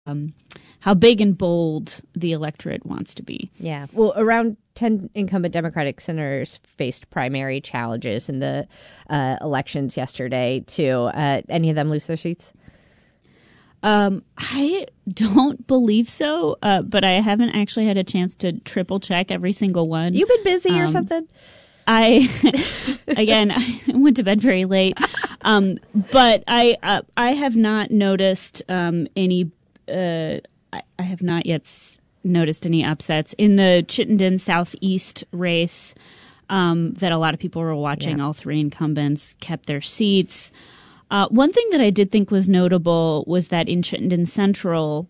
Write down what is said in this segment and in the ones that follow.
how big and bold the electorate wants to be. Yeah. Well, around 10 incumbent Democratic senators faced primary challenges in the elections yesterday, too. Any of them lose their seats? I don't believe so, but I haven't actually had a chance to triple check every single one. You've been busy or something? I went to bed very late, but I have not noticed any. I have not yet noticed any upsets in the Chittenden Southeast race that a lot of people were watching. Yeah. All three incumbents kept their seats. One thing that I did think was notable was that in Chittenden Central,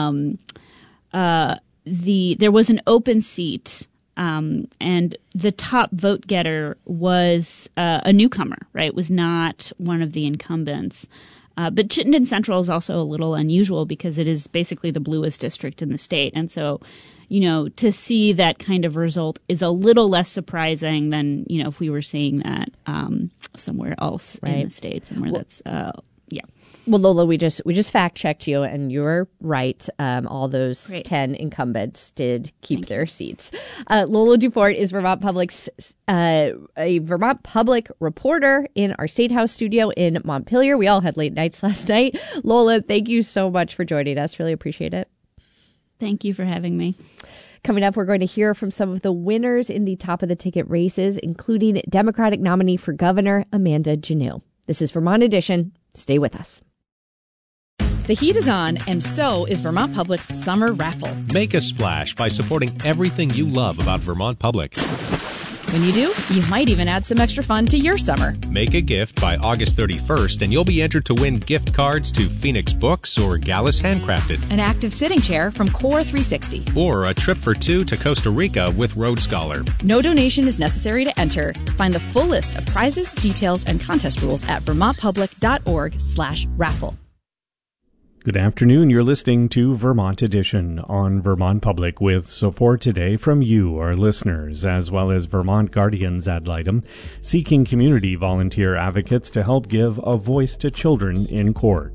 there was an open seat, and the top vote getter was a newcomer, right? Was not one of the incumbents. But Chittenden Central is also a little unusual because it is basically the bluest district in the state. And so, to see that kind of result is a little less surprising than, if we were seeing that somewhere else in the state, somewhere that's, yeah. Well, Lola, we just fact checked you, and you were right. All those 10 incumbents did keep their seats. Lola Duport is Vermont Public's a Vermont Public reporter in our State House studio in Montpelier. We all had late nights last night. Lola, thank you so much for joining us. Really appreciate it. Thank you for having me. Coming up, we're going to hear from some of the winners in the top of the ticket races, including Democratic nominee for governor Amanda Janneau. This is Vermont Edition. Stay with us. The heat is on, and so is Vermont Public's summer raffle. Make a splash by supporting everything you love about Vermont Public. When you do, you might even add some extra fun to your summer. Make a gift by August 31st, and you'll be entered to win gift cards to Phoenix Books or Gallus Handcrafted, an active sitting chair from Core 360, or a trip for two to Costa Rica with Road Scholar. No donation is necessary to enter. Find the full list of prizes, details, and contest rules at vermontpublic.org/raffle. Good afternoon. You're listening to Vermont Edition on Vermont Public with support today from you, our listeners, as well as Vermont Guardians ad litem, seeking community volunteer advocates to help give a voice to children in court.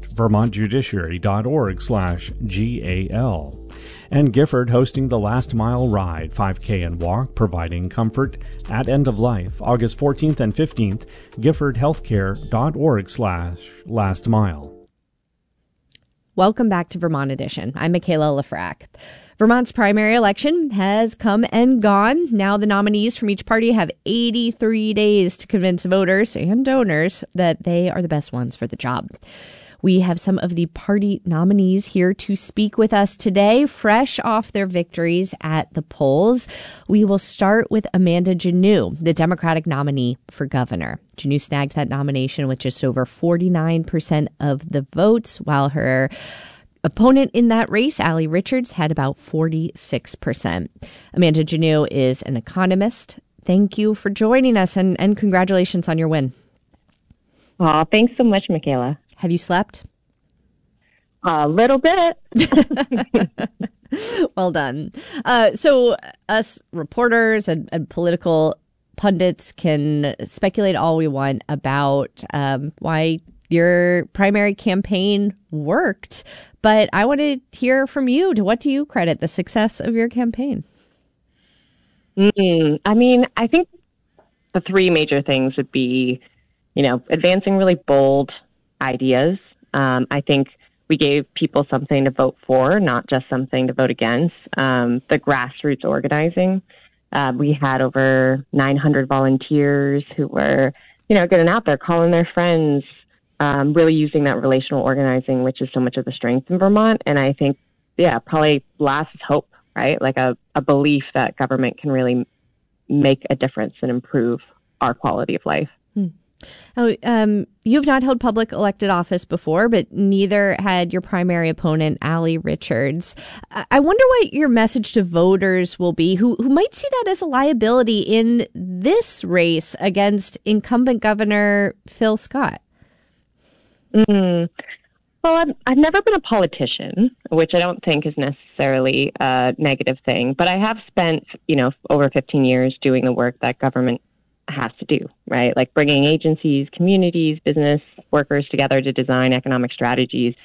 vermontjudiciary.org/GAL. And Gifford hosting the Last Mile Ride, 5K and walk, providing comfort at end of life, August 14th and 15th, giffordhealthcare.org/lastmile. Welcome back to Vermont Edition. I'm Michaela Lafrac. Vermont's primary election has come and gone. Now the nominees from each party have 83 days to convince voters and donors that they are the best ones for the job. We have some of the party nominees here to speak with us today, fresh off their victories at the polls. We will start with Amanda Janneau, the Democratic nominee for governor. Janneau snagged that nomination with just over 49% of the votes, while her opponent in that race, Allie Richards, had about 46%. Amanda Janneau is an economist. Thank you for joining us, and congratulations on your win. Oh, thanks so much, Michaela. Have you slept? A little bit. Well done. So us reporters and political pundits can speculate all we want about why your primary campaign worked. But I want to hear from you. To what do you credit the success of your campaign? I mean, I think the three major things would be, advancing really bold ideas. I think we gave people something to vote for, not just something to vote against. The grassroots organizing. We had over 900 volunteers who were, getting out there, calling their friends, really using that relational organizing, which is so much of the strength in Vermont. And I think, probably last is hope, right? Like a belief that government can really make a difference and improve our quality of life. You've not held public elected office before, but neither had your primary opponent, Allie Richards. I wonder what your message to voters will be who might see that as a liability in this race against incumbent Governor Phil Scott. Well, I've never been a politician, which I don't think is necessarily a negative thing, but I have spent, over 15 years doing the work that government has to do, right? Like bringing agencies, communities, business workers together to design economic strategies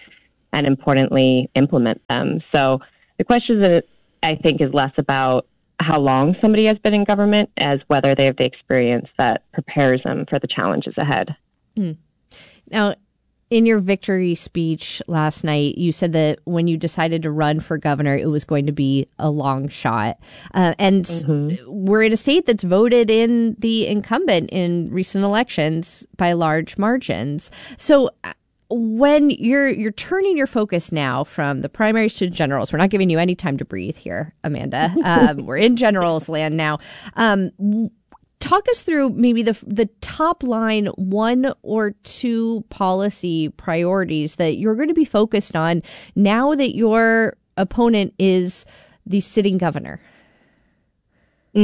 and importantly, implement them. So the question, I think, is less about how long somebody has been in government as whether they have the experience that prepares them for the challenges ahead. Now, in your victory speech last night, you said that when you decided to run for governor, it was going to be a long shot. We're in a state that's voted in the incumbent in recent elections by large margins. So when you're turning your focus now from the primaries to generals, we're not giving you any time to breathe here, Amanda. We're in generals land now. Talk us through maybe the top line 1 or 2 policy priorities that you're going to be focused on now that your opponent is the sitting governor. I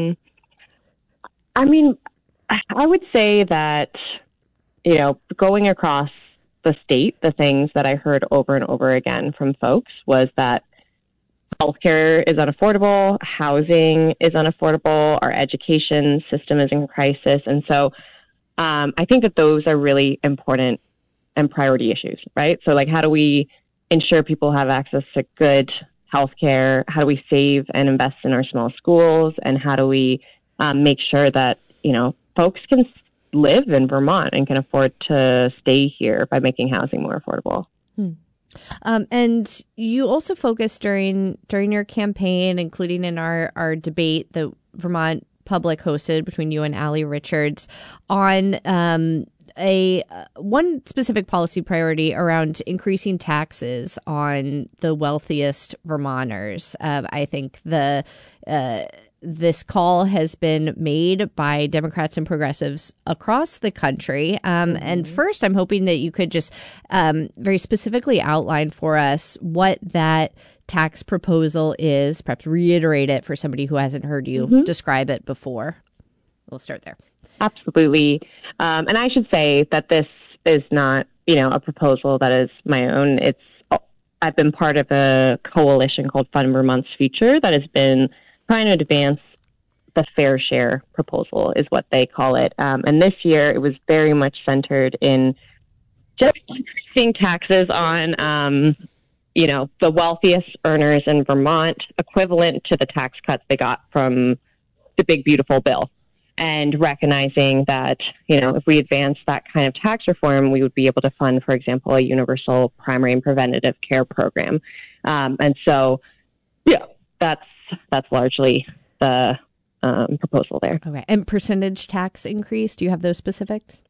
mean, I would say that, going across the state, the things that I heard over and over again from folks was that healthcare is unaffordable, housing is unaffordable, our education system is in crisis. And so I think that those are really important and priority issues, right? So like, how do we ensure people have access to good healthcare? How do we save and invest in our small schools? And how do we make sure that, folks can live in Vermont and can afford to stay here by making housing more affordable? And you also focused during your campaign, including in our debate that Vermont Public hosted between you and Allie Richards, on one specific policy priority around increasing taxes on the wealthiest Vermonters. I think this call has been made by Democrats and progressives across the country. And first, I'm hoping that you could just very specifically outline for us what that tax proposal is, perhaps reiterate it for somebody who hasn't heard you describe it before. We'll start there. Absolutely. And I should say that this is not, a proposal that is my own. I've been part of a coalition called Fund Vermont's Future that has been trying to advance the fair share proposal is what they call it. And this year it was very much centered in just increasing taxes on, the wealthiest earners in Vermont, equivalent to the tax cuts they got from the Big Beautiful Bill. And recognizing that, if we advance that kind of tax reform, we would be able to fund, for example, a universal primary and preventative care program. And so, that's largely the proposal there. Okay. And percentage tax increase, do you have those specifics?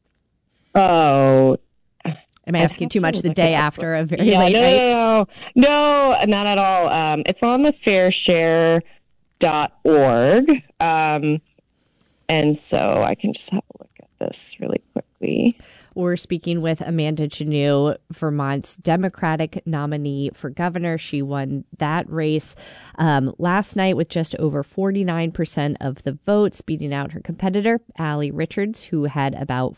Oh, am I asking too much the day after a very late night? No, not at all. It's on the fairshare.org. And so I can just have a look at this really quickly. We're speaking with Amanda Janneau, Vermont's Democratic nominee for governor. She won that race last night with just over 49% of the votes, beating out her competitor, Allie Richards, who had about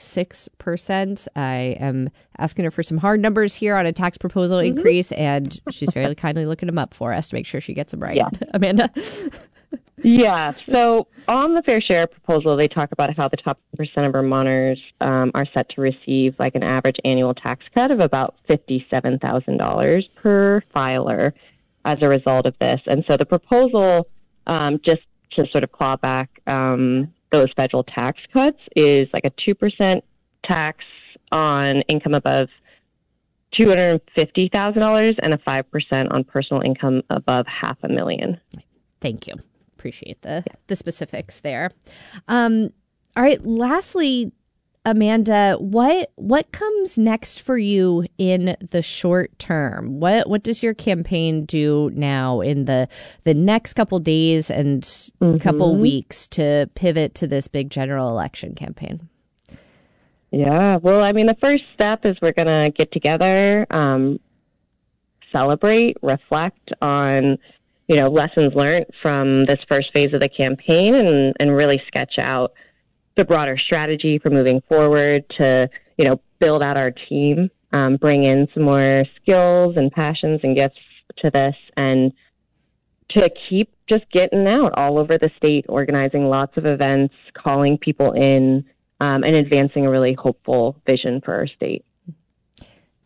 46%. I am asking her for some hard numbers here on a tax proposal increase, and she's very kindly looking them up for us to make sure she gets them right. Yeah. Amanda? Yeah. So on the Fair Share proposal, they talk about how the top 1% of Vermonters are set to receive like an average annual tax cut of about $57,000 per filer as a result of this. And so the proposal, just to sort of claw back those federal tax cuts, is like a 2% tax on income above $250,000 and a 5% on personal income above $500,000. Thank you. Appreciate the specifics there. All right. Lastly, Amanda, what comes next for you in the short term? What does your campaign do now in the next couple days and couple weeks to pivot to this big general election campaign? Yeah. Well, I mean, the first step is we're going to get together, celebrate, reflect on lessons learned from this first phase of the campaign and really sketch out the broader strategy for moving forward to, build out our team, bring in some more skills and passions and gifts to this, and to keep just getting out all over the state, organizing lots of events, calling people in, and advancing a really hopeful vision for our state.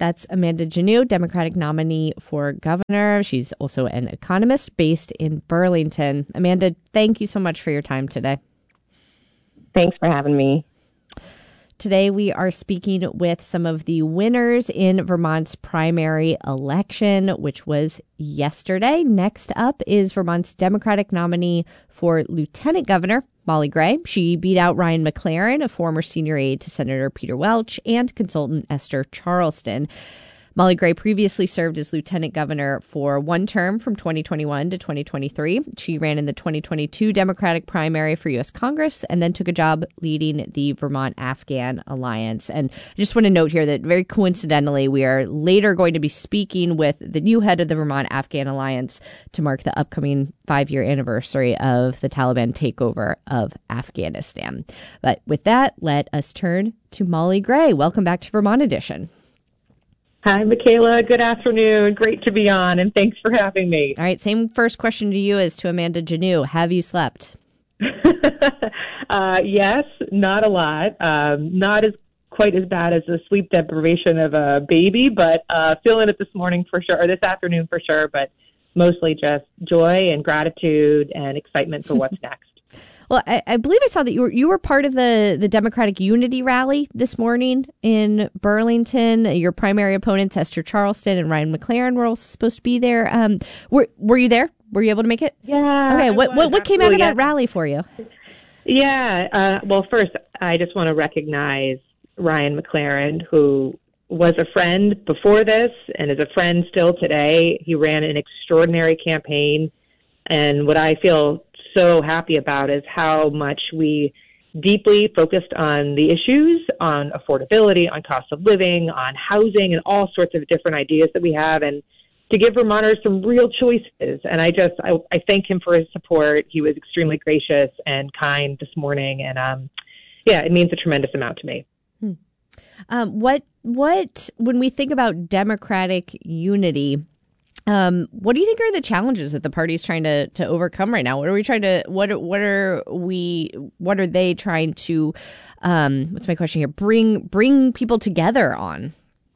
That's Amanda Janneau, Democratic nominee for governor. She's also an economist based in Burlington. Amanda, thank you so much for your time today. Thanks for having me. Today, we are speaking with some of the winners in Vermont's primary election, which was yesterday. Next up is Vermont's Democratic nominee for lieutenant governor, Molly Gray. She beat out Ryan McLaren, a former senior aide to Senator Peter Welch, and consultant Esther Charleston. Molly Gray previously served as lieutenant governor for one term from 2021 to 2023. She ran in the 2022 Democratic primary for U.S. Congress and then took a job leading the Vermont Afghan Alliance. And I just want to note here that very coincidentally, we are later going to be speaking with the new head of the Vermont Afghan Alliance to mark the upcoming 5-year anniversary of the Taliban takeover of Afghanistan. But with that, let us turn to Molly Gray. Welcome back to Vermont Edition. Hi, Michaela. Good afternoon. Great to be on, and thanks for having me. All right, same first question to you as to Amanda Janneau. Have you slept? Yes, not a lot. Not quite as bad as the sleep deprivation of a baby, but feeling it this morning for sure, or this afternoon for sure, but mostly just joy and gratitude and excitement for what's next. Well, I believe I saw that you were part of the Democratic Unity Rally this morning in Burlington. Your primary opponents, Esther Charleston and Ryan McLaren, were also supposed to be there. Were you there? Were you able to make it? Yeah. Okay. What came out of that rally for you? Yeah. Well, first, I just want to recognize Ryan McLaren, who was a friend before this and is a friend still today. He ran an extraordinary campaign, and what I feel so happy about is how much we deeply focused on the issues, on affordability, on cost of living, on housing, and all sorts of different ideas that we have, and to give Vermonters some real choices. And I thank him for his support. He was extremely gracious and kind this morning, and it means a tremendous amount to me. What when we think about Democratic unity, what do you think are the challenges that the party is trying to overcome right now? What are they trying to, what's my question here? Bring people together on?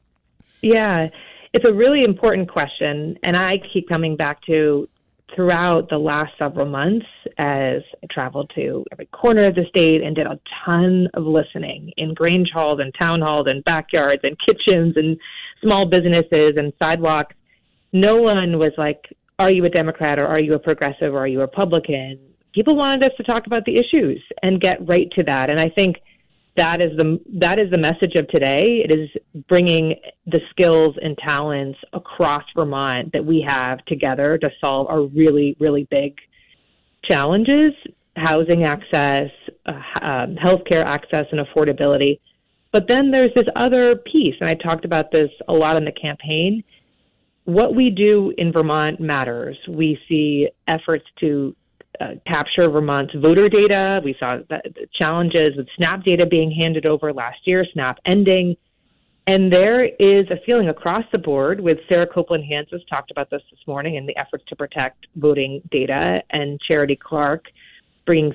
Yeah, it's a really important question. And I keep coming back to throughout the last several months as I traveled to every corner of the state and did a ton of listening in Grange halls and town halls and backyards and kitchens and small businesses and sidewalks. No one was like, are you a Democrat or are you a progressive or are you a Republican? People wanted us to talk about the issues and get right to that. And I think that is the message of today. It is bringing the skills and talents across Vermont that we have together to solve our really, really big challenges: housing access, healthcare access, and affordability. But then there's this other piece, and I talked about this a lot in the campaign. What we do in Vermont matters. We see efforts to capture Vermont's voter data. We saw the challenges with SNAP data being handed over last year, SNAP ending. And there is a feeling across the board with Sarah Copeland-Hans has talked about this morning and the efforts to protect voting data, and Charity Clark bringing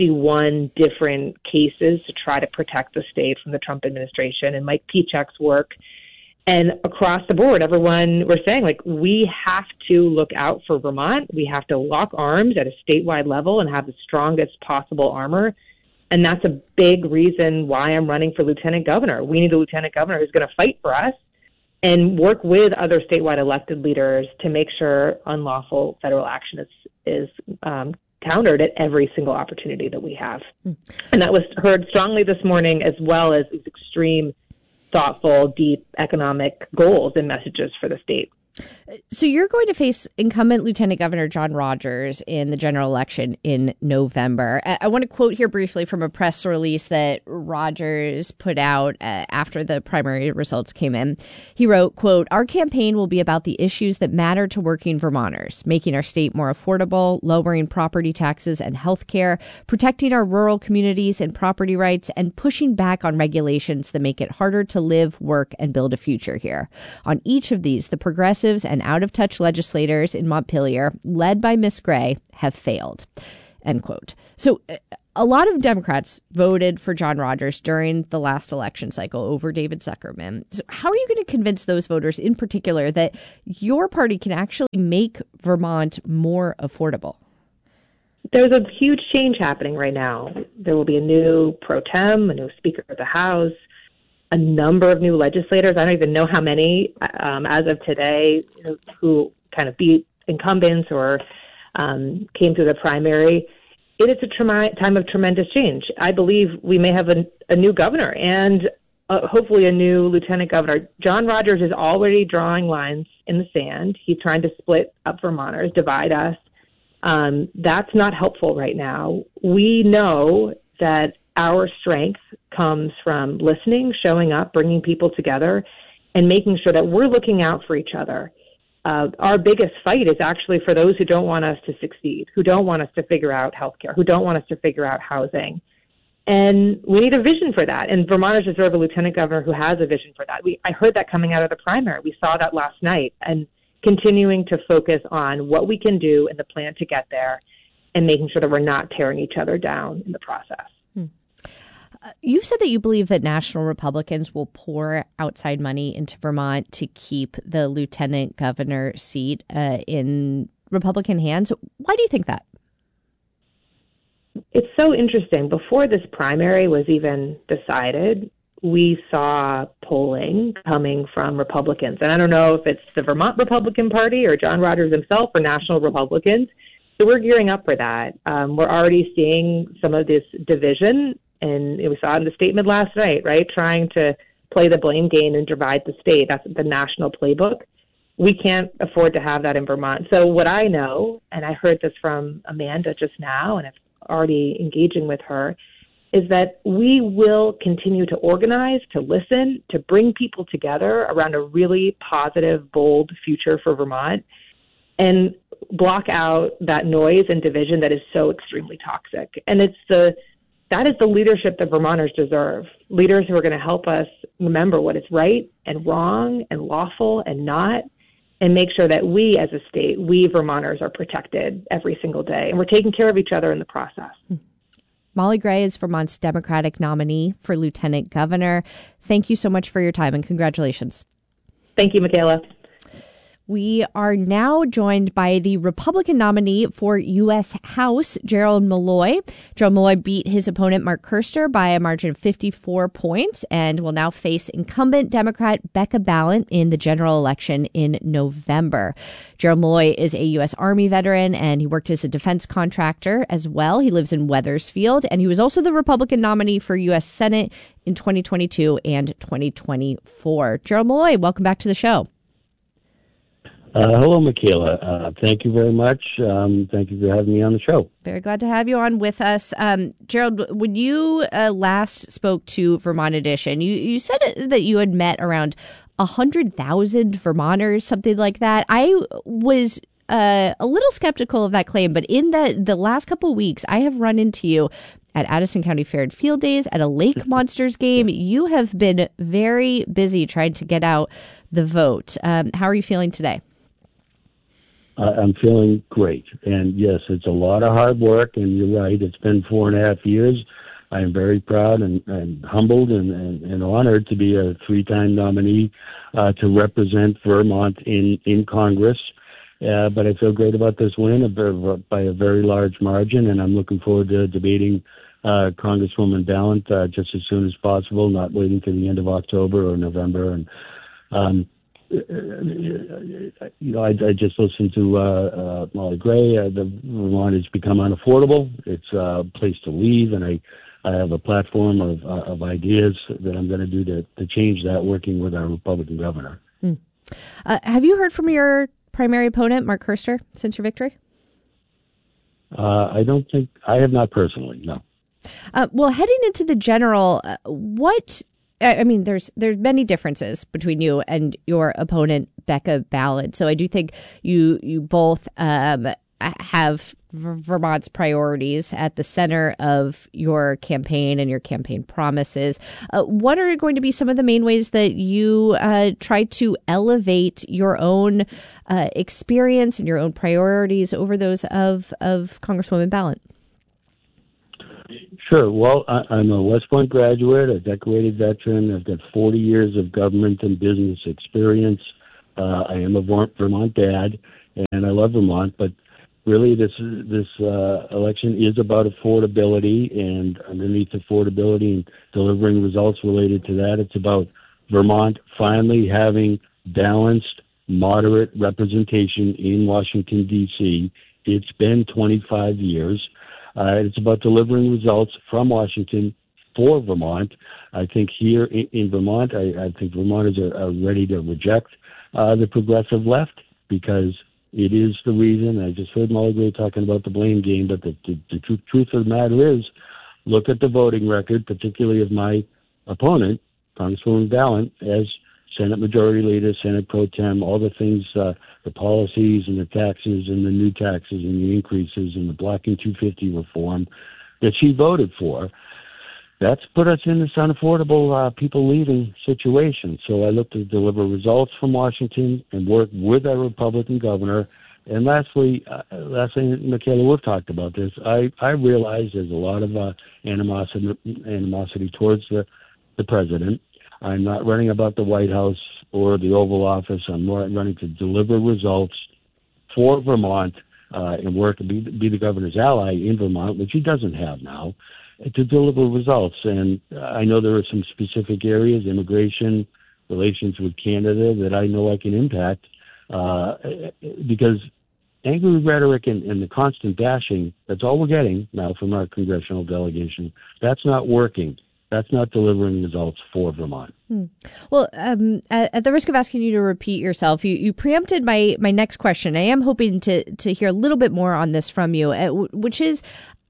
61 different cases to try to protect the state from the Trump administration, and Mike Piechek's work. And across the board, everyone, we're saying, like, we have to look out for Vermont. We have to lock arms at a statewide level and have the strongest possible armor. And that's a big reason why I'm running for lieutenant governor. We need a lieutenant governor who's going to fight for us and work with other statewide elected leaders to make sure unlawful federal action is countered at every single opportunity that we have. And that was heard strongly this morning, as well as extreme, thoughtful, deep economic goals and messages for the state. So you're going to face incumbent Lieutenant Governor John Rogers in the general election in November. I want to quote here briefly from a press release that Rogers put out after the primary results came in. He wrote, quote, "Our campaign will be about the issues that matter to working Vermonters, making our state more affordable, lowering property taxes and health care, protecting our rural communities and property rights, and pushing back on regulations that make it harder to live, work, and build a future here. On each of these, the progressive and out-of-touch legislators in Montpelier, led by Miss Gray, have failed." End quote. So a lot of Democrats voted for John Rogers during the last election cycle over David Zuckerman. So how are you going to convince those voters in particular that your party can actually make Vermont more affordable? There's a huge change happening right now. There will be a new pro tem, a new Speaker of the House, a number of new legislators. I don't even know how many as of today who kind of beat incumbents or came through the primary. It is a time of tremendous change. I believe we may have a new governor and hopefully a new lieutenant governor. John Rogers is already drawing lines in the sand. He's trying to split up Vermonters, divide us. That's not helpful right now. We know that our strength comes from listening, showing up, bringing people together, and making sure that we're looking out for each other. Our biggest fight is actually for those who don't want us to succeed, who don't want us to figure out healthcare, who don't want us to figure out housing. And we need a vision for that. And Vermonters deserve a lieutenant governor who has a vision for that. I heard that coming out of the primary. We saw that last night. And continuing to focus on what we can do and the plan to get there and making sure that we're not tearing each other down in the process. You've said that you believe that national Republicans will pour outside money into Vermont to keep the lieutenant governor seat in Republican hands. Why do you think that? It's so interesting. Before this primary was even decided, we saw polling coming from Republicans. And I don't know if it's the Vermont Republican Party or John Rogers himself or national Republicans. So we're gearing up for that. We're already seeing some of this division. And we saw it in the statement last night, right? Trying to play the blame game and divide the state. That's the national playbook. We can't afford to have that in Vermont. So what I know, and I heard this from Amanda just now, and I'm already engaging with her, is that we will continue to organize, to listen, to bring people together around a really positive, bold future for Vermont and block out that noise and division that is so extremely toxic. And that is the leadership that Vermonters deserve. Leaders who are going to help us remember what is right and wrong and lawful and not, and make sure that we as a state, we Vermonters are protected every single day. And we're taking care of each other in the process. Molly Gray is Vermont's Democratic nominee for lieutenant governor. Thank you so much for your time and congratulations. Thank you, Michaela. We are now joined by the Republican nominee for U.S. House, Gerald Malloy. Gerald Malloy beat his opponent, Mark Kerster, by a margin of 54 points and will now face incumbent Democrat Becca Balint in the general election in November. Gerald Malloy is a U.S. Army veteran, and he worked as a defense contractor as well. He lives in Wethersfield, and he was also the Republican nominee for U.S. Senate in 2022 and 2024. Gerald Malloy, welcome back to the show. Hello, Michaela. Thank you very much. Thank you for having me on the show. Very glad to have you on with us. Gerald, when you last spoke to Vermont Edition, you said that you had met around 100,000 Vermonters, something like that. I was a little skeptical of that claim, but in the last couple of weeks, I have run into you at Addison County Fair and Field Days, at a Lake Monsters game. You have been very busy trying to get out the vote. How are you feeling today? I'm feeling great. And yes, it's a lot of hard work, and you're right. It's been 4.5 years. I am very proud and humbled and honored to be a 3-time nominee to represent Vermont in Congress. But I feel great about this win by a very large margin, and I'm looking forward to debating Congresswoman Balint just as soon as possible, not waiting to the end of October or November. And I just listened to Molly Gray. The Vermont has become unaffordable. It's a place to leave, and I have a platform of ideas that I'm going to do to change that, working with our Republican governor. Have you heard from your primary opponent, Mark Kerster, since your victory? I don't think I have, not personally, no. Well, heading into the general, there's many differences between you and your opponent, Becca Balint. So I do think you both have Vermont's priorities at the center of your campaign and your campaign promises. What are going to be some of the main ways that you try to elevate your own experience and your own priorities over those of Congresswoman Balint? Sure. Well, I'm a West Point graduate, a decorated veteran. I've got 40 years of government and business experience. I am a Vermont dad, and I love Vermont. But really, this election is about affordability, and underneath affordability and delivering results related to that, it's about Vermont finally having balanced, moderate representation in Washington, D.C. It's been 25 years. It's about delivering results from Washington for Vermont. I think here in Vermont, I think Vermonters are ready to reject the progressive left because it is the reason. I just heard Molly Gray talking about the blame game, but the truth of the matter is, look at the voting record, particularly of my opponent, Congresswoman Balint, as Senate Majority Leader, Senate Pro Tem, all the things, the policies and the taxes and the new taxes and the increases and the blocking 250 reform that she voted for. That's put us in this unaffordable people leaving situation. So I look to deliver results from Washington and work with our Republican governor. And lastly, Michaela, we've talked about this. I realize there's a lot of animosity towards the president. I'm not running about the White House or the Oval Office. I'm more running to deliver results for Vermont and work and be the governor's ally in Vermont, which he doesn't have now, to deliver results. And I know there are some specific areas, immigration, relations with Canada, that I know I can impact because angry rhetoric and the constant bashing, that's all we're getting now from our congressional delegation. That's not working. That's not delivering results for Vermont. Well, at the risk of asking you to repeat yourself, you preempted my next question. I am hoping to hear a little bit more on this from you, which is,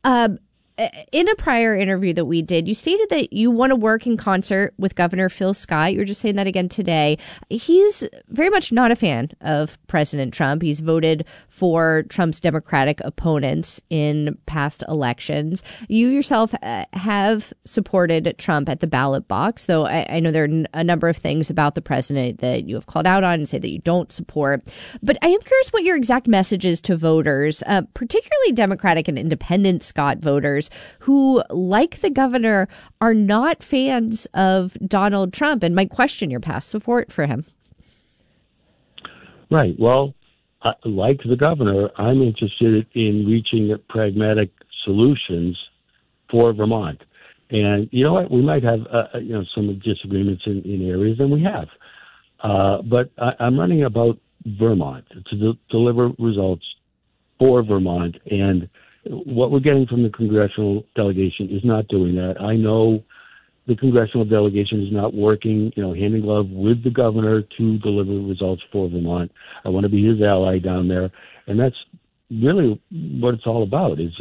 in a prior interview that we did, you stated that you want to work in concert with Governor Phil Scott. You were just saying that again today. He's very much not a fan of President Trump. He's voted for Trump's Democratic opponents in past elections. You yourself have supported Trump at the ballot box, though I know there are a number of things about the president that you have called out on and say that you don't support. But I am curious what your exact message is to voters, particularly Democratic and Independent Scott voters, who, like the governor, are not fans of Donald Trump and might question your past support for him. Right. Well, like the governor, I'm interested in reaching pragmatic solutions for Vermont. And you know what? We might have some disagreements in areas, and we have. But I'm running about Vermont to deliver results for Vermont, and what we're getting from the congressional delegation is not doing that. I know the congressional delegation is not working, hand in glove with the governor to deliver results for Vermont. I want to be his ally down there, and that's really what it's all about. Is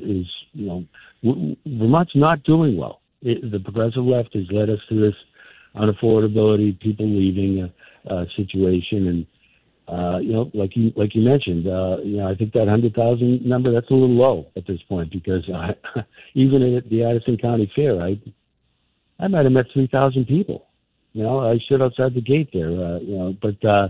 Vermont's not doing well. The progressive left has led us to this unaffordability, people leaving situation, and like you mentioned, I think that 100,000 number, that's a little low at this point, because even at the Addison County Fair, I might have met 3,000 people. I stood outside the gate there. But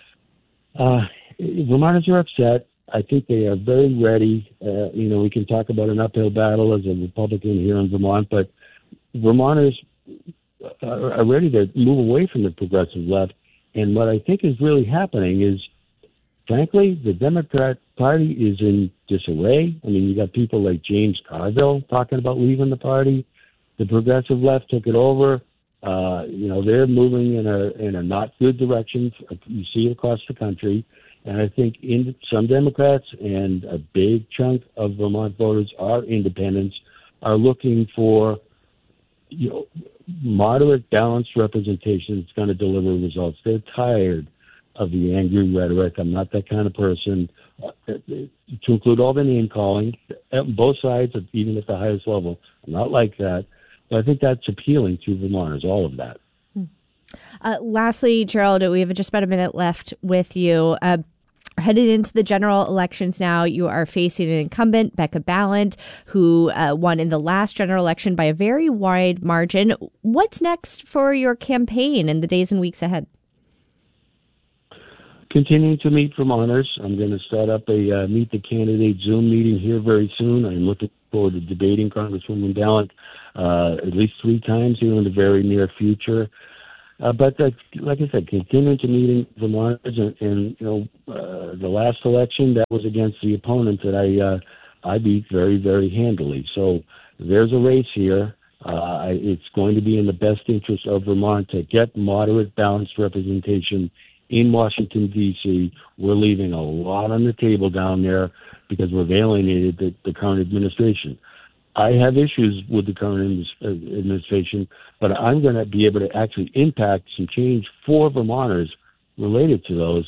Vermonters are upset. I think they are very ready. We can talk about an uphill battle as a Republican here in Vermont, but Vermonters are ready to move away from the progressive left. And what I think is really happening is, frankly, the Democrat Party is in disarray. I mean, you got people like James Carville talking about leaving the party. The progressive left took it over. They're moving in a not good direction. You see it across the country. And I think some Democrats and a big chunk of Vermont voters are independents, are looking for moderate, balanced representation that's going to deliver results. They're tired of the angry rhetoric. I'm not that kind of person. To include all the name calling, both sides, even at the highest level, I'm not like that. But I think that's appealing to Vermonters, all of that. Lastly, Gerald, we have just about a minute left with you. Headed into the general elections now, you are facing an incumbent, Becca Balint, who won in the last general election by a very wide margin. What's next for your campaign in the days and weeks ahead? continuing to meet Vermonters. I'm going to start up a Meet the Candidate Zoom meeting here very soon. I'm looking forward to debating Congresswoman Dallant at least 3 times here in the very near future. But like I said, continuing to meeting Vermonters, and the last election, that was against the opponent that I beat very, very handily. So there's a race here. It's going to be in the best interest of Vermont to get moderate, balanced representation in Washington, D.C. We're leaving a lot on the table down there because we've alienated the current administration. I have issues with the current administration, but I'm going to be able to actually impact some change for Vermonters related to those,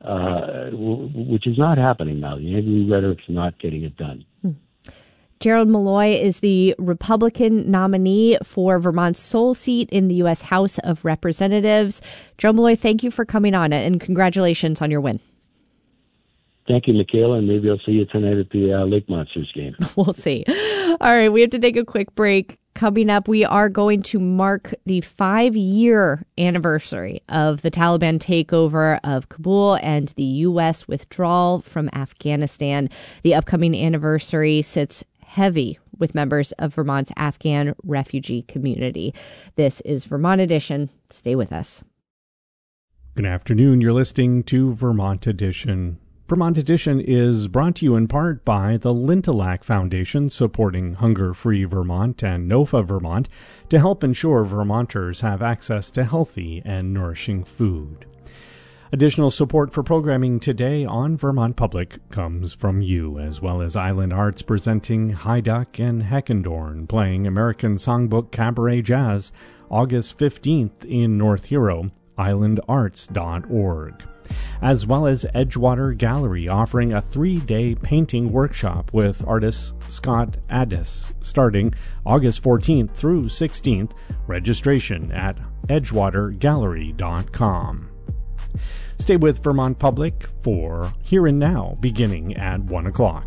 which is not happening now. The angry rhetoric's not getting it done. Gerald Malloy is the Republican nominee for Vermont's sole seat in the U.S. House of Representatives. Gerald Malloy, thank you for coming on, and congratulations on your win. Thank you, Michaela, and maybe I'll see you tonight at the Lake Monsters game. We'll see. All right, we have to take a quick break. Coming up, we are going to mark the 5-year anniversary of the Taliban takeover of Kabul and the U.S. withdrawal from Afghanistan. The upcoming anniversary sits heavy with members of Vermont's Afghan refugee community. This is Vermont Edition. Stay with us. Good afternoon. You're listening to Vermont Edition. Vermont Edition is brought to you in part by the Lintillac Foundation, supporting Hunger-Free Vermont and NOFA Vermont to help ensure Vermonters have access to healthy and nourishing food. Additional support for programming today on Vermont Public comes from you, as well as Island Arts presenting Heiduck and Heckendorn playing American Songbook Cabaret Jazz August 15th in North Hero, islandarts.org. As well as Edgewater Gallery offering a 3-day painting workshop with artist Scott Addis starting August 14th through 16th. Registration at edgewatergallery.com. Stay with Vermont Public for Here and Now, beginning at 1 o'clock.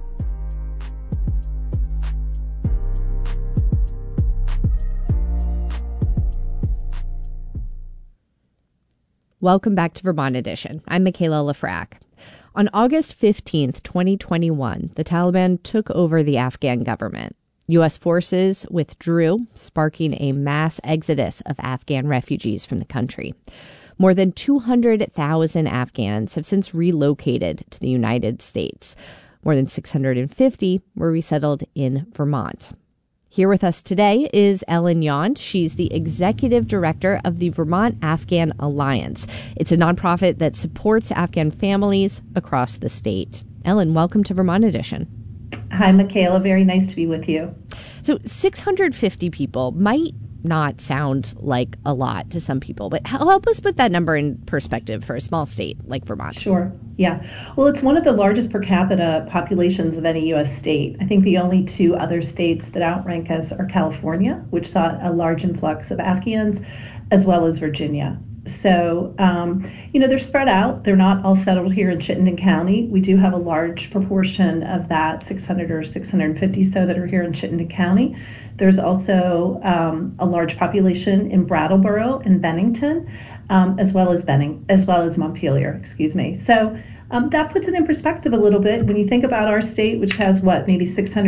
Welcome back to Vermont Edition. I'm Michaela Lafrac. On August 15th, 2021, the Taliban took over the Afghan government. U.S. forces withdrew, sparking a mass exodus of Afghan refugees from the country. More than 200,000 Afghans have since relocated to the United States. More than 650 were resettled in Vermont. Here with us today is Ellen Yount. She's the executive director of the Vermont Afghan Alliance. It's a nonprofit that supports Afghan families across the state. Ellen, welcome to Vermont Edition. Hi, Michaela. Very nice to be with you. So 650 people might not sound like a lot to some people, but help us put that number in perspective for a small state like Vermont. Sure. Yeah. Well, it's one of the largest per capita populations of any U.S. state. I think the only 2 other states that outrank us are California, which saw a large influx of Afghans, as well as Virginia. So, they're spread out. They're not all settled here in Chittenden County. We do have a large proportion of that, 600 or 650 so, that are here in Chittenden County. There's also a large population in Brattleboro and Bennington, as well as Montpelier, So that puts it in perspective a little bit. When you think about our state, which has maybe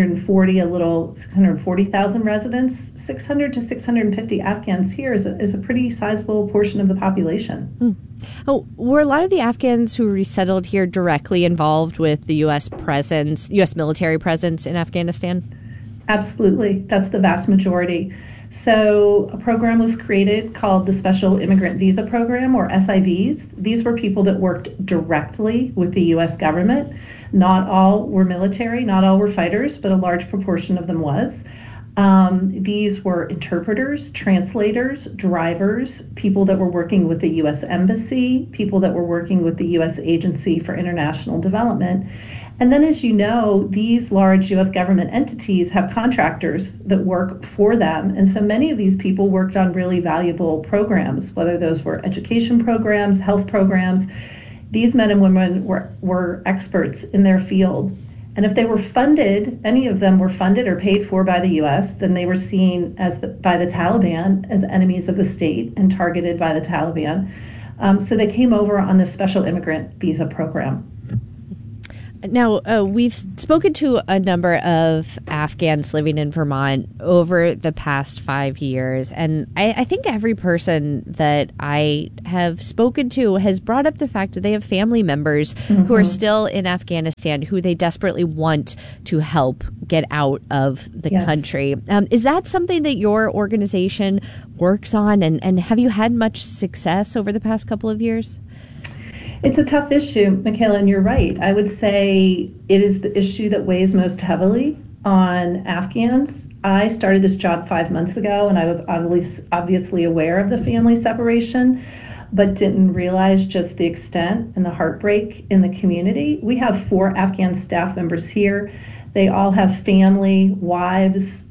640,000 residents, 600 to 650 Afghans here is a pretty sizable portion of the population. Oh, were a lot of the Afghans who resettled here directly involved with the U.S. military presence in Afghanistan? Absolutely. That's the vast majority. So a program was created called the Special Immigrant Visa Program, or SIVs. These were people that worked directly with the U.S. government. Not all were military, not all were fighters, but a large proportion of them was. These were interpreters, translators, drivers, people that were working with the U.S. Embassy, people that were working with the U.S. Agency for International Development. And then, as you know, these large U.S. government entities have contractors that work for them. And so many of these people worked on really valuable programs, whether those were education programs, health programs. These men and women were experts in their field. And if they were funded, any of them were funded or paid for by the U.S., then they were seen by the Taliban as enemies of the state and targeted by the Taliban. So they came over on this special immigrant visa program. Now, we've spoken to a number of Afghans living in Vermont over the past 5 years, and I think every person that I have spoken to has brought up the fact that they have family members who are still in Afghanistan who they desperately want to help get out of the country. Is that something that your organization works on, and have you had much success over the past couple of years? It's a tough issue, Michaela, and you're right. I would say it is the issue that weighs most heavily on Afghans. I started this job 5 months ago, and I was obviously aware of the family separation, but didn't realize just the extent and the heartbreak in the community. We have 4 Afghan staff members here. They all have family, wives,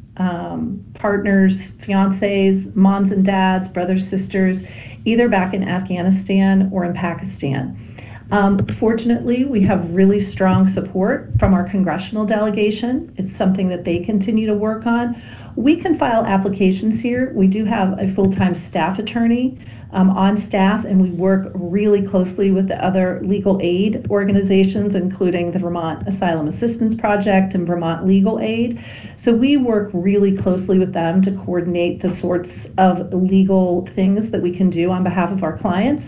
partners, fiancés, moms and dads, brothers, sisters, either back in Afghanistan or in Pakistan. Fortunately, we have really strong support from our congressional delegation. It's something that they continue to work on. We can file applications here. We do have a full-time staff attorney on staff, and we work really closely with the other legal aid organizations, including the Vermont Asylum Assistance Project and Vermont Legal Aid. So we work really closely with them to coordinate the sorts of legal things that we can do on behalf of our clients.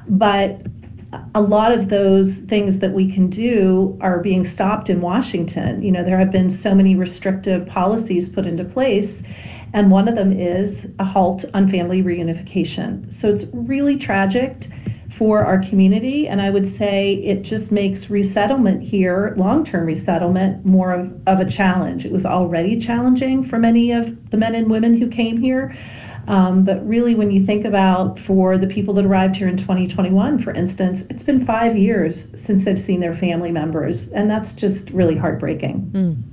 But a lot of those things that we can do are being stopped in Washington. You know, there have been so many restrictive policies put into place, and one of them is a halt on family reunification. So it's really tragic for our community, and I would say it just makes resettlement here, long-term resettlement, more of a challenge. It was already challenging for many of the men and women who came here. But really, when you think about for the people that arrived here in 2021, for instance, it's been 5 years since they've seen their family members, and that's just really heartbreaking.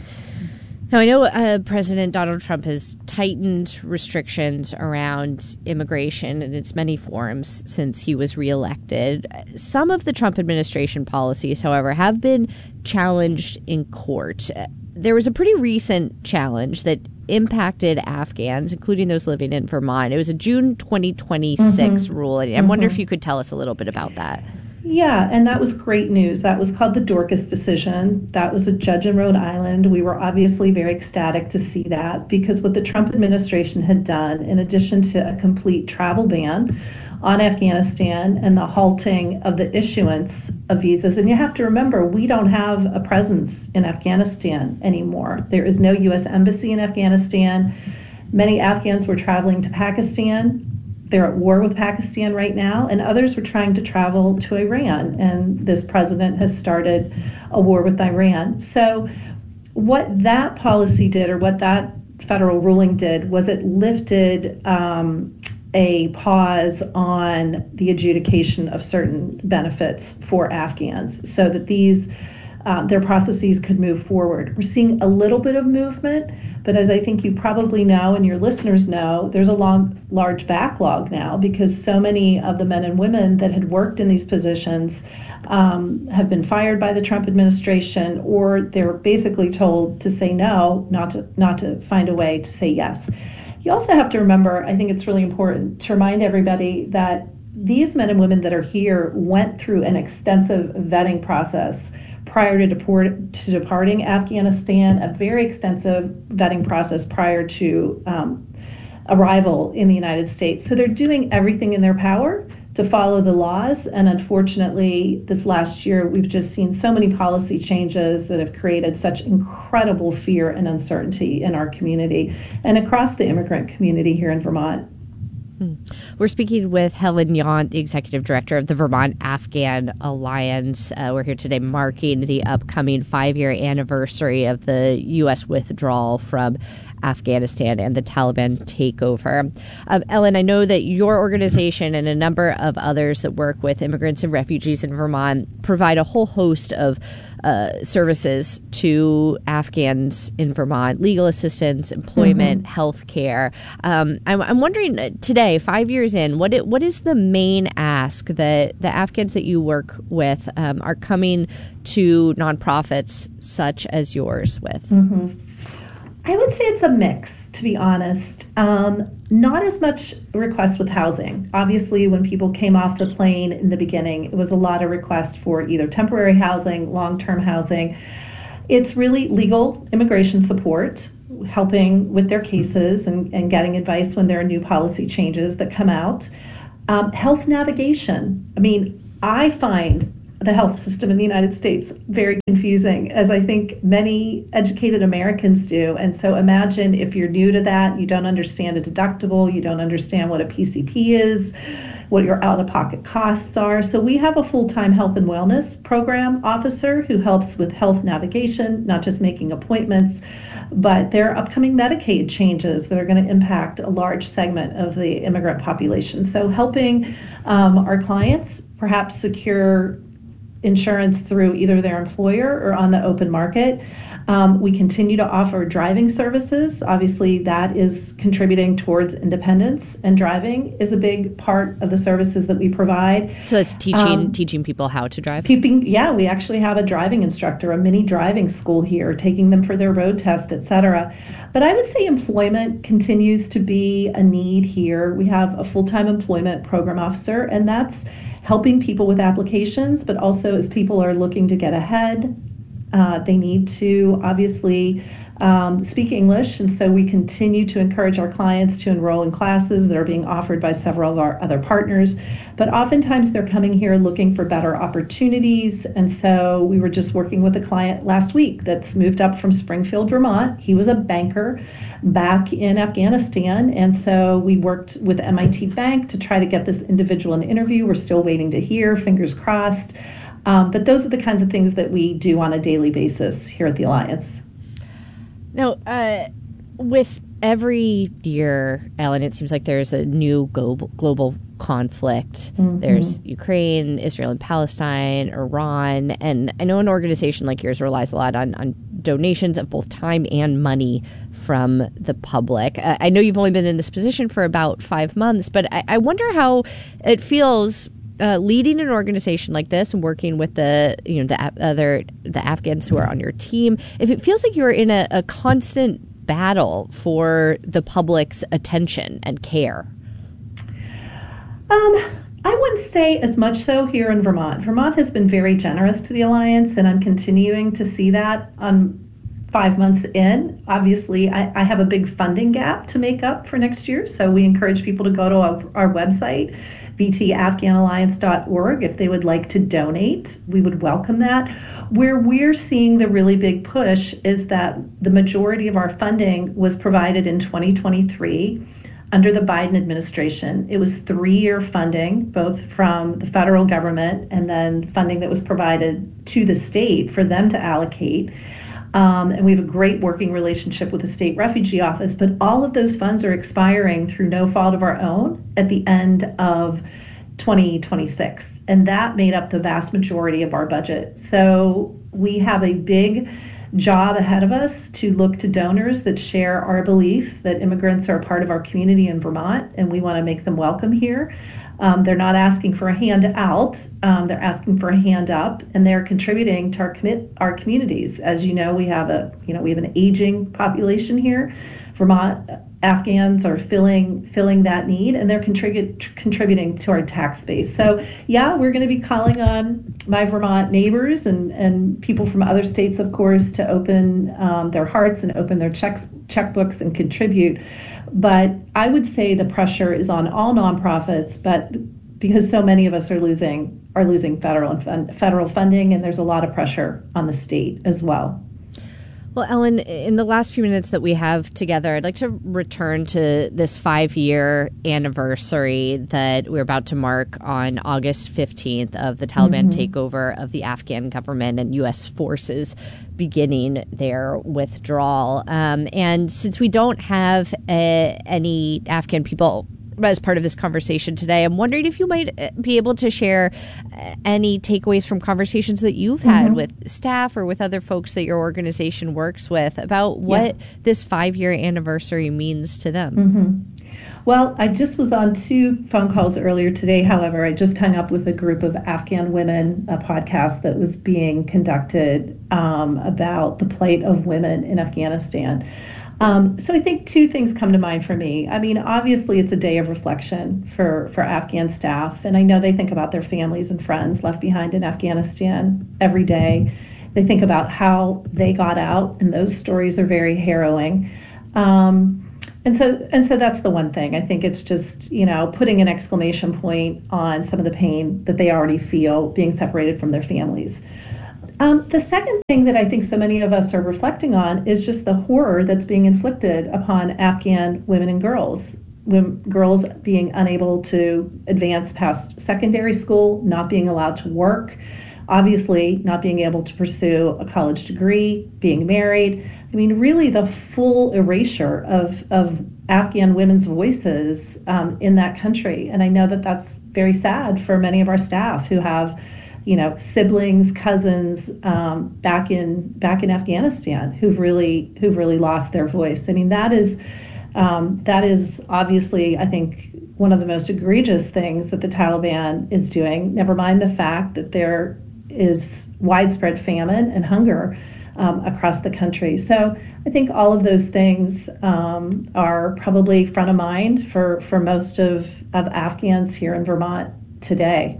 Now, I know President Donald Trump has tightened restrictions around immigration in its many forms since he was reelected. Some of the Trump administration policies, however, have been challenged in court. There was a pretty recent challenge that impacted Afghans, including those living in Vermont. It was a June 2026 rule. I wonder if you could tell us a little bit about that. Yeah, and that was great news. That was called the Dorcas decision. That was a judge in Rhode Island. We were obviously very ecstatic to see that, because what the Trump administration had done, in addition to a complete travel ban on Afghanistan and the halting of the issuance of visas, and you have to remember, we don't have a presence in Afghanistan anymore. There is no U.S. embassy in Afghanistan. Many Afghans were traveling to Pakistan. They're at war with Pakistan right now, and others were trying to travel to Iran, and this president has started a war with Iran. So what that policy did, or what that federal ruling did, was it lifted a pause on the adjudication of certain benefits for Afghans so that these their processes could move forward. We're seeing a little bit of movement, but as I think you probably know and your listeners know, there's a large backlog now, because so many of the men and women that had worked in these positions have been fired by the Trump administration, or they were basically told to say no, not to find a way to say yes. You also have to remember, I think it's really important to remind everybody that these men and women that are here went through an extensive vetting process prior to departing Afghanistan, a very extensive vetting process prior to arrival in the United States. So they're doing everything in their power to follow the laws. And unfortunately, this last year, we've just seen so many policy changes that have created such incredible fear and uncertainty in our community and across the immigrant community here in Vermont. We're speaking with Helen Yount, the Executive Director of the Vermont Afghan Alliance. We're here today marking the upcoming 5-year anniversary of the U.S. withdrawal from Afghanistan and the Taliban takeover. Ellen, I know that your organization and a number of others that work with immigrants and refugees in Vermont provide a whole host of services to Afghans in Vermont: legal assistance, employment, health care. I'm wondering today, 5 years in, what is the main ask that the Afghans that you work with are coming to nonprofits such as yours with? I would say it's a mix, to be honest. Not as much requests with housing. Obviously, when people came off the plane in the beginning, it was a lot of requests for either temporary housing, long-term housing. It's really legal immigration support, helping with their cases and getting advice when there are new policy changes that come out. Health navigation. I mean, I find the health system in the United States very confusing, as I think many educated Americans do. And so imagine if you're new to that, you don't understand a deductible, you don't understand what a PCP is, what your out-of-pocket costs are. So we have a full-time health and wellness program officer who helps with health navigation, not just making appointments, but there are upcoming Medicaid changes that are going to impact a large segment of the immigrant population. So helping our clients perhaps secure insurance through either their employer or on the open market. We continue to offer driving services. Obviously, that is contributing towards independence, and driving is a big part of the services that we provide. So it's teaching people how to drive? We actually have a driving instructor, a mini driving school here, taking them for their road test, et cetera. But I would say employment continues to be a need here. We have a full-time employment program officer, and that's helping people with applications, but also as people are looking to get ahead, they need to obviously speak English. And so we continue to encourage our clients to enroll in classes that are being offered by several of our other partners. But oftentimes they're coming here looking for better opportunities. And so we were just working with a client last week that's moved up from Springfield, Vermont. He was a banker back in Afghanistan. And so we worked with MIT Bank to try to get this individual an interview. We're still waiting to hear, fingers crossed. But those are the kinds of things that we do on a daily basis here at the Alliance. Now, with every year, Ellen, it seems like there's a new global conflict. Mm-hmm. There's Ukraine, Israel and Palestine, Iran. And I know an organization like yours relies a lot on donations of both time and money from the public. I know you've only been in this position for about 5 months, but I wonder how it feels leading an organization like this and working with the Afghans who are on your team. If it feels like you're in a constant battle for the public's attention and care. I wouldn't say as much so here in Vermont. Vermont has been very generous to the Alliance, and I'm continuing to see that on 5 months in. Obviously, I have a big funding gap to make up for next year, so we encourage people to go to our website, vtafghanalliance.org. If they would like to donate, we would welcome that. Where we're seeing the really big push is that the majority of our funding was provided in 2023 under the Biden administration. It was 3-year funding, both from the federal government and then funding that was provided to the state for them to allocate. And we have a great working relationship with the state refugee office, but all of those funds are expiring through no fault of our own at the end of 2026. And that made up the vast majority of our budget. So we have a big job ahead of us to look to donors that share our belief that immigrants are a part of our community in Vermont, and we want to make them welcome here. They're not asking for a hand out, they're asking for a hand up, and they're contributing to our communities. As you know, we have an aging population here. Vermont Afghans are filling that need, and they're contributing to our tax base. So yeah, we're going to be calling on my Vermont neighbors and people from other states, of course, to open their hearts and open their checkbooks and contribute. But I would say the pressure is on all nonprofits, but because so many of us are losing federal funding, and there's a lot of pressure on the state as well. Well, Ellen, in the last few minutes that we have together, I'd like to return to this 5-year anniversary that we're about to mark on August 15th of the Taliban takeover of the Afghan government and U.S. forces beginning their withdrawal. And since we don't have any Afghan people as part of this conversation today, I'm wondering if you might be able to share any takeaways from conversations that you've had with staff or with other folks that your organization works with about what this 5-year anniversary means to them. Well, I just was on 2 phone calls earlier today. However, I just hung up with a group of Afghan women, a podcast that was being conducted about the plight of women in Afghanistan. So I think two things come to mind for me. I mean, obviously, it's a day of reflection for Afghan staff, and I know they think about their families and friends left behind in Afghanistan every day. They think about how they got out, and those stories are very harrowing. And so that's the one thing. I think it's just, putting an exclamation point on some of the pain that they already feel being separated from their families. The second thing that I think so many of us are reflecting on is just the horror that's being inflicted upon Afghan women and girls. Girls being unable to advance past secondary school, not being allowed to work, obviously not being able to pursue a college degree, being married. I mean, really the full erasure of Afghan women's voices in that country. And I know that that's very sad for many of our staff who have, siblings, cousins back in Afghanistan who've really lost their voice. I mean, that is obviously, I think, one of the most egregious things that the Taliban is doing. Never mind the fact that there is widespread famine and hunger across the country. So I think all of those things are probably front of mind for most of Afghans here in Vermont today.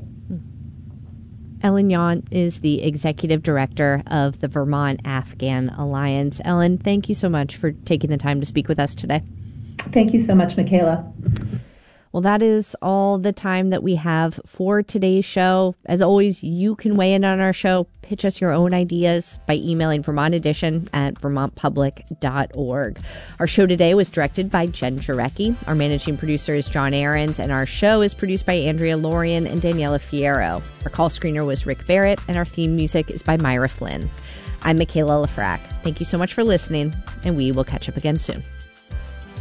Ellen Yount is the executive director of the Vermont Afghan Alliance. Ellen, thank you so much for taking the time to speak with us today. Thank you so much, Michaela. Well, that is all the time that we have for today's show. As always, you can weigh in on our show, pitch us your own ideas by emailing Vermont Edition at vermontpublic.org. Our show today was directed by Jen Jarecki. Our managing producer is John Ahrens, and our show is produced by Andrea Lorian and Daniela Fierro. Our call screener was Rick Barrett, and our theme music is by Myra Flynn. I'm Michaela Lafrac. Thank you so much for listening, and we will catch up again soon.